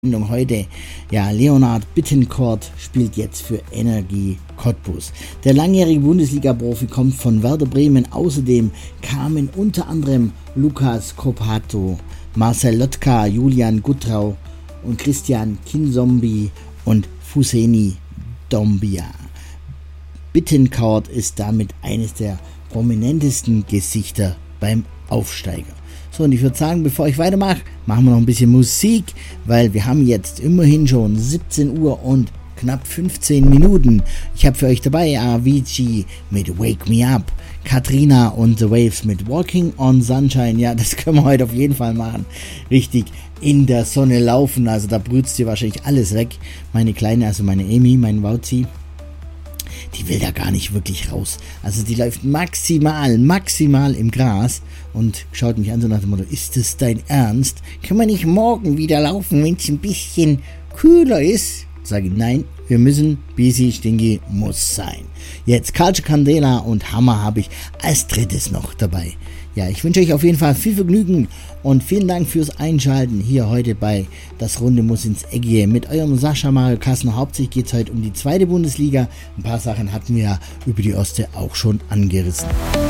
Heute. Ja, Leonhard Bittencourt spielt jetzt für Energie Cottbus. Der langjährige Bundesliga-Profi kommt von Werder Bremen. Außerdem kamen unter anderem Lukas Kopato, Marcel Lotka, Julian Guttrau und Christian Kinzombie und Fousseni Doumbia. Bittencourt ist damit eines der prominentesten Gesichter beim Aufsteiger. So, und ich würde sagen, bevor ich weitermache, machen wir noch ein bisschen Musik, weil wir haben jetzt immerhin schon 17 Uhr und knapp 15 Minuten. Ich habe für euch dabei Avicii mit Wake Me Up, Katrina und The Waves mit Walking on Sunshine. Ja, das können wir heute auf jeden Fall machen. Richtig in der Sonne laufen, also da brützt ihr wahrscheinlich alles weg. Meine Kleine, also meine Amy, mein Wauzi, die will da gar nicht wirklich raus. Also die läuft maximal im Gras und schaut mich an so nach dem Motto, ist das dein Ernst? Können wir nicht morgen wieder laufen, wenn es ein bisschen kühler ist? Sage ich, nein, wir müssen, busy, stinky, muss sein. Jetzt Calcio Candela und Hammer habe ich als drittes noch dabei. Ja, ich wünsche euch auf jeden Fall viel Vergnügen und vielen Dank fürs Einschalten hier heute bei Das Runde muss ins Eckige mit eurem Sascha Mario Kassner. Hauptsächlich geht es heute um die zweite Bundesliga. Ein paar Sachen hatten wir ja über die erste auch schon angerissen.